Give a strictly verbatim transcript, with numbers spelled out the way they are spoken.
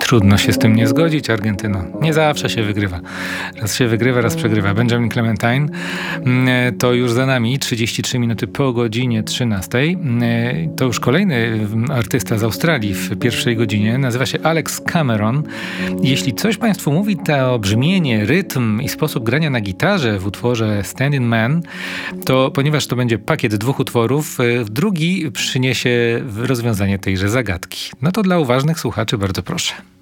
Trudno się z tym nie zgodzić, Argentyno. Nie zawsze się wygrywa. Raz się wygrywa, raz przegrywa. Benjamin Clementine to już za nami, trzydzieści trzy minuty po godzinie trzynastej. To już kolejny artysta z Australii w pierwszej godzinie. Nazywa się Alex Cameron. Jeśli coś Państwu mówi to brzmienie, rytm i sposób grania na gitarze w utworze Standing Man, to ponieważ to będzie pakiet dwóch utworów, drugi przyniesie rozwiązanie tejże zagadki. No to dla uważnych słuchaczy bardzo proszę.